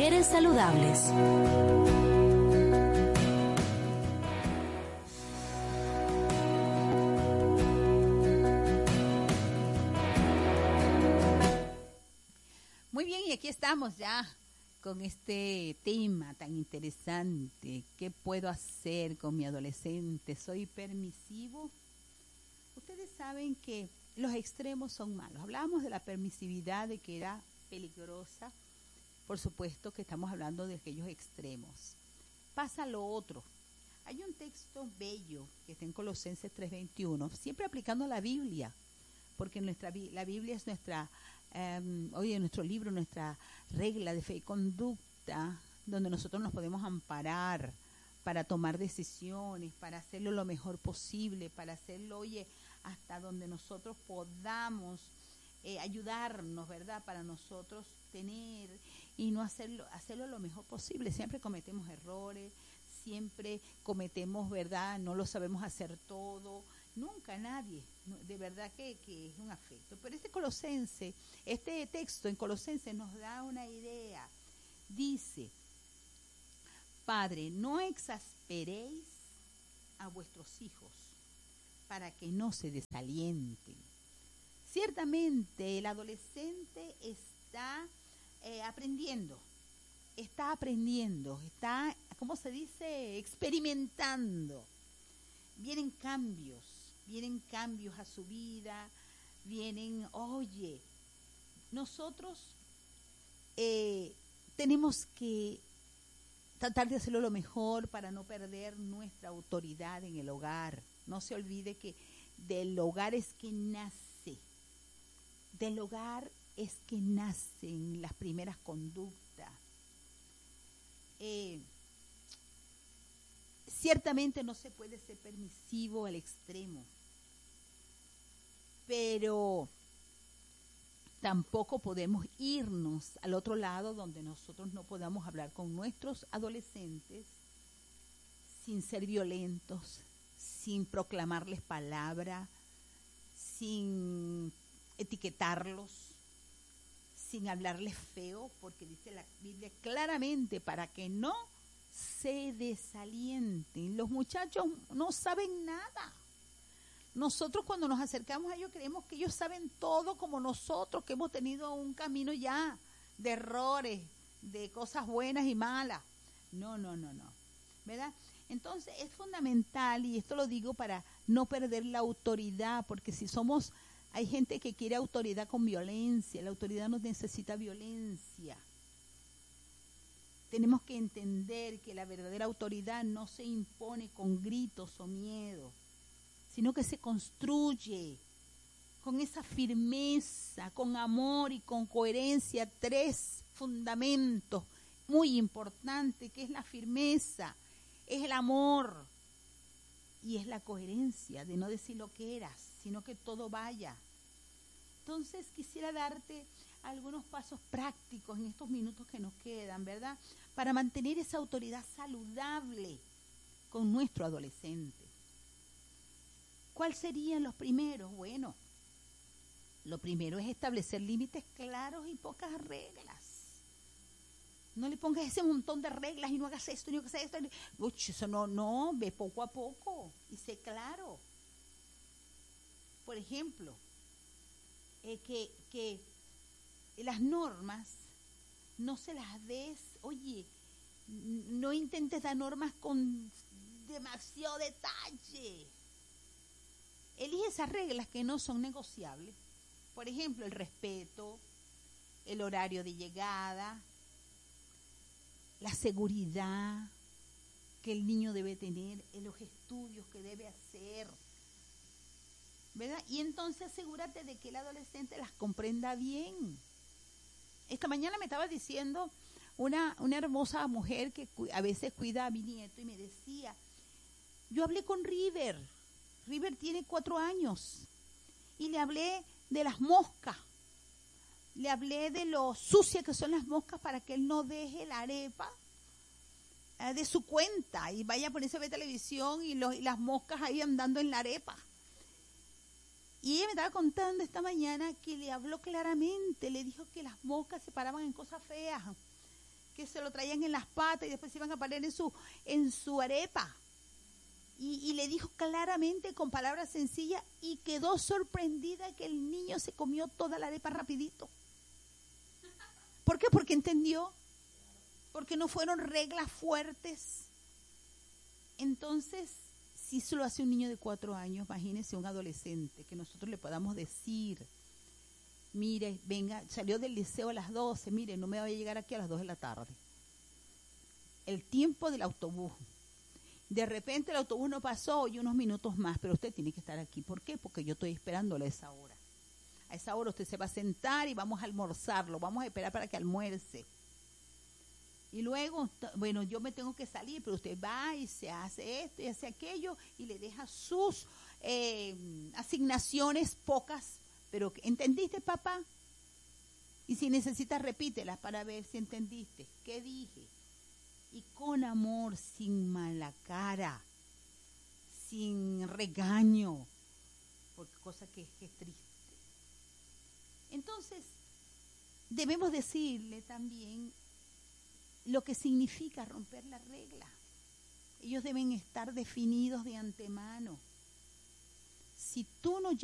Mujeres Saludables. Muy bien, y aquí estamos ya con este tema tan interesante. ¿Qué puedo hacer con mi adolescente? ¿Soy permisivo? Ustedes saben que los extremos son malos. Hablábamos de la permisividad, de que era peligrosa. Por supuesto que estamos hablando de aquellos extremos. Pasa lo otro. Hay un texto bello que está en Colosenses 3:21, siempre aplicando la Biblia, porque la Biblia es nuestro libro, nuestra regla de fe y conducta, donde nosotros nos podemos amparar para tomar decisiones, para hacerlo lo mejor posible, para hacerlo, hasta donde nosotros podamos ayudarnos, ¿verdad? Para nosotros tener y no hacerlo lo mejor posible. Siempre cometemos errores, siempre cometemos, ¿verdad? No lo sabemos hacer todo. Nunca nadie, de verdad que es un afecto. Pero este texto en Colosenses nos da una idea. Dice: Padre, no exasperéis a vuestros hijos para que no se desalienten. Ciertamente el adolescente está aprendiendo, ¿cómo se dice? Experimentando. Vienen cambios a su vida, nosotros tenemos que tratar de hacerlo lo mejor para no perder nuestra autoridad en el hogar. No se olvide que del hogar es que nacen las primeras conductas. Ciertamente no se puede ser permisivo al extremo, pero tampoco podemos irnos al otro lado donde nosotros no podamos hablar con nuestros adolescentes sin ser violentos, sin proclamarles palabra, sin etiquetarlos, sin hablarles feo, porque dice la Biblia claramente para que no se desalienten. Los muchachos no saben nada. Nosotros cuando nos acercamos a ellos creemos que ellos saben todo como nosotros, que hemos tenido un camino ya de errores, de cosas buenas y malas. No, ¿verdad? Entonces es fundamental, y esto lo digo para no perder la autoridad, porque hay gente que quiere autoridad con violencia. La autoridad no necesita violencia. Tenemos que entender que la verdadera autoridad no se impone con gritos o miedo, sino que se construye con esa firmeza, con amor y con coherencia. 3 fundamentos muy importantes, que es la firmeza, es el amor y es la coherencia de no decir lo que eras, sino que todo vaya. Entonces quisiera darte algunos pasos prácticos en estos minutos que nos quedan, ¿verdad? Para mantener esa autoridad saludable con nuestro adolescente. ¿Cuáles serían los primeros? Bueno, lo primero es establecer límites claros y pocas reglas. No le pongas ese montón de reglas y no hagas esto, ni hagas esto. Eso no, ve poco a poco y sé claro. Por ejemplo, que las normas no se las des, no intentes dar normas con demasiado detalle. Elige esas reglas que no son negociables. Por ejemplo, el respeto, el horario de llegada, la seguridad que el niño debe tener, los estudios que debe hacer, ¿verdad? Y entonces asegúrate de que el adolescente las comprenda bien. Esta mañana me estaba diciendo una hermosa mujer que a veces cuida a mi nieto y me decía, yo hablé con River tiene 4 años y le hablé de las moscas, le hablé de lo sucias que son las moscas para que él no deje la arepa de su cuenta y vaya a ponerse a ver televisión y las moscas ahí andando en la arepa. Y ella me estaba contando esta mañana que le habló claramente, le dijo que las moscas se paraban en cosas feas, que se lo traían en las patas y después se iban a poner en su arepa. Y le dijo claramente con palabras sencillas y quedó sorprendida que el niño se comió toda la arepa rapidito. ¿Por qué? Porque entendió, porque no fueron reglas fuertes. Entonces, si eso lo hace un niño de 4 años, imagínese un adolescente, que nosotros le podamos decir, mire, venga, salió del liceo a las 12, mire, no me vaya a llegar aquí a las 2 de la tarde. El tiempo del autobús. De repente el autobús no pasó y unos minutos más, pero usted tiene que estar aquí. ¿Por qué? Porque yo estoy esperándole a esa hora. A esa hora usted se va a sentar y vamos a almorzarlo, vamos a esperar para que almuerce. Y luego, bueno, yo me tengo que salir, pero usted va y se hace esto y hace aquello y le deja sus asignaciones pocas. Pero, ¿entendiste, papá? Y si necesitas, repítelas para ver si entendiste. ¿Qué dije? Y con amor, sin mala cara, sin regaño, porque cosa que es triste. Entonces, debemos decirle también lo que significa romper la regla. Ellos deben estar definidos de antemano. Si tú no